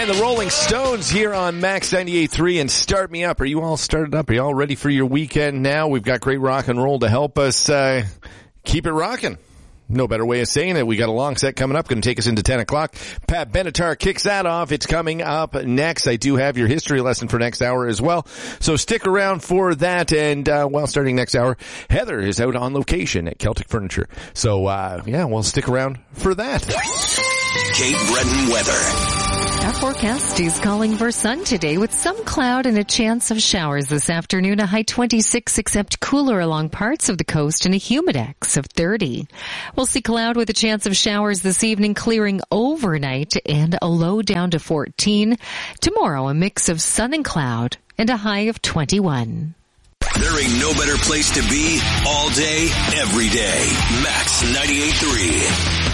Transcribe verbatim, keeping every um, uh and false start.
And the Rolling Stones here on Max ninety-eight point three and Start Me Up. Are you all started up? Are you all ready for your weekend now? We've got great rock and roll to help us uh, keep it rocking. No better way of saying it. We got a long set coming up, going to take us into ten o'clock. Pat Benatar kicks that off. It's coming up next. I do have your history lesson for next hour as well. So stick around for that. And, uh, well, starting next hour, Heather is out on location at Celtic Furniture. So, uh, yeah, well, stick around for that. Cape Breton weather. Our forecast is calling for sun today with some cloud and a chance of showers this afternoon. A high twenty-six, except cooler along parts of the coast and a humidex of thirty. We'll see cloud with a chance of showers this evening, clearing overnight and a low down to fourteen. Tomorrow, a mix of sun and cloud and a high of twenty-one. There ain't no better place to be all day, every day. Max ninety-eight point three.